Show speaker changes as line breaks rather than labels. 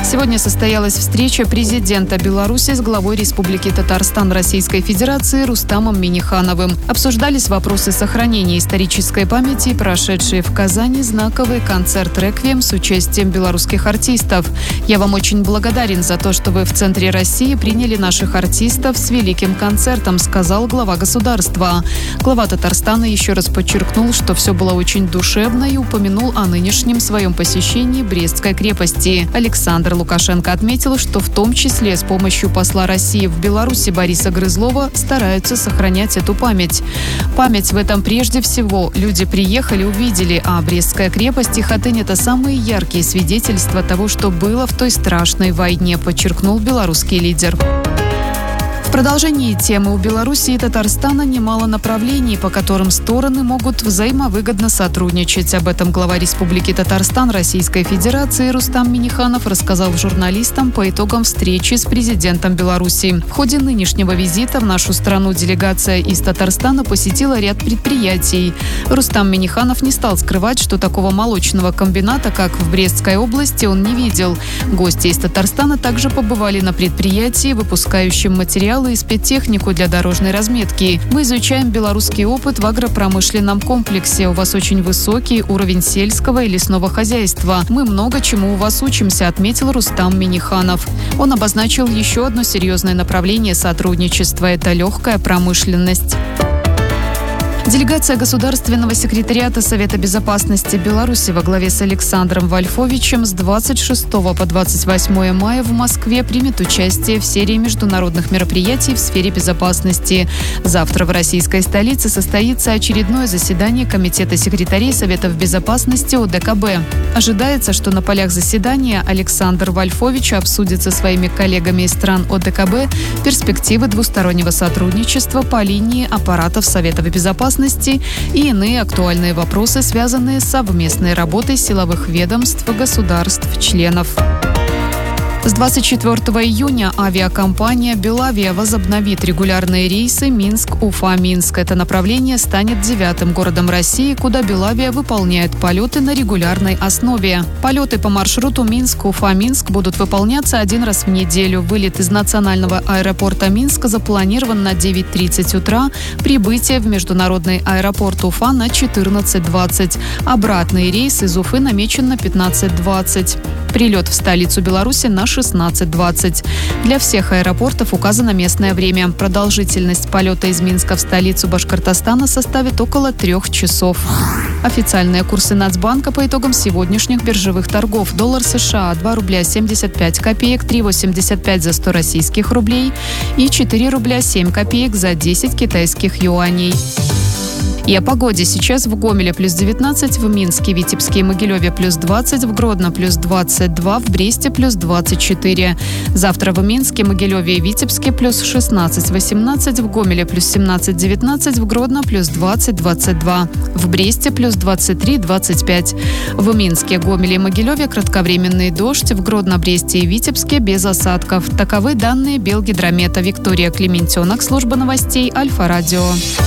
Сегодня состоялась встреча президента Беларуси с главой Республики Татарстан Российской Федерации Рустамом Миннихановым. Обсуждались вопросы сохранения исторической памяти, прошедшие в Казани знаковый концерт «Реквием» с участием белорусских артистов. «Я вам очень благодарен за то, что вы в центре России приняли наших артистов с великим концертом», сказал глава государства. Глава Татарстана еще раз подчеркнул, что все было очень душевно, и упомянул о нынешнем своем посещении Брестской крепости. Александр Лукашенко отметил, что в том числе с помощью посла России в Беларуси Бориса Грызлова стараются сохранять эту память. Память в этом прежде всего. Люди приехали, увидели, а Брестская крепость и Хатынь – это самые яркие свидетельства того, что было в той страшной войне, подчеркнул белорусский лидер. В продолжении темы у Беларуси и Татарстана немало направлений, по которым стороны могут взаимовыгодно сотрудничать. Об этом глава Республики Татарстан Российской Федерации Рустам Минниханов рассказал журналистам по итогам встречи с президентом Беларуси. В ходе нынешнего визита в нашу страну делегация из Татарстана посетила ряд предприятий. Рустам Минниханов не стал скрывать, что такого молочного комбината, как в Брестской области, он не видел. Гости из Татарстана также побывали на предприятии, выпускающем материалы и спецтехнику для дорожной разметки. Мы изучаем белорусский опыт в агропромышленном комплексе. У вас очень высокий уровень сельского и лесного хозяйства. Мы много чему у вас учимся, отметил Рустам Минниханов. Он обозначил еще одно серьезное направление сотрудничества – это легкая промышленность. Делегация Государственного секретариата Совета безопасности Беларуси во главе с Александром Вольфовичем с 26 по 28 мая в Москве примет участие в серии международных мероприятий в сфере безопасности. Завтра в российской столице состоится очередное заседание Комитета секретарей Советов безопасности ОДКБ. Ожидается, что на полях заседания Александр Вольфович обсудит со своими коллегами из стран ОДКБ перспективы двустороннего сотрудничества по линии аппаратов Советов безопасности и иные актуальные вопросы, связанные с совместной работой силовых ведомств государств-членов. С 24 июня авиакомпания «Белавия» возобновит регулярные рейсы Минск-Уфа-Минск. Это направление станет 9-м городом России, куда «Белавия» выполняет полеты на регулярной основе. Полеты по маршруту Минск-Уфа-Минск будут выполняться один раз в неделю. Вылет из национального аэропорта Минска запланирован на 9:30 утра. Прибытие в международный аэропорт Уфа на 14:20. Обратный рейс из Уфы намечен на 15:20. Прилет в столицу Беларуси на 16:20. Для всех аэропортов указано местное время. Продолжительность полета из Минска в столицу Башкортостана составит около 3 часов. Официальные курсы Нацбанка по итогам сегодняшних биржевых торгов. Доллар США 2 рубля 75 копеек, 3,85 за 100 российских рублей и 4 рубля 7 копеек за 10 китайских юаней. И о погоде. Сейчас в Гомеле плюс 19, в Минске, Витебске и Могилеве плюс 20, в Гродно плюс 22, в Бресте плюс 24. Завтра в Минске, Могилеве и Витебске плюс 16-18, в Гомеле плюс 17-19, в Гродно плюс 20-22, в Бресте плюс 23-25. В Минске, Гомеле и Могилеве кратковременный дождь, в Гродно, Бресте и Витебске без осадков. Таковы данные Белгидромета. Виктория Клементенок, служба новостей Альфа-Радио.